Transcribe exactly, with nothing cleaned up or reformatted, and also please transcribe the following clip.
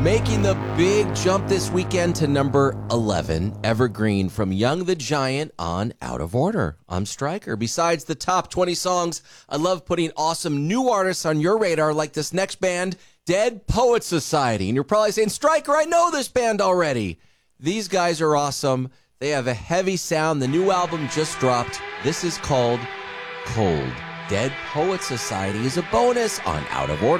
Making the big jump this weekend to number eleven, Evergreen from Young the Giant on Out of Order. I'm Stryker. Besides the top twenty songs, I love putting awesome new artists on your radar like this next band, Dead Poets Society. And you're probably saying, Stryker, I know this band already. These guys are awesome. They have a heavy sound. The new album just dropped. This is called Cold. Dead Poets Society is a bonus on Out of Order.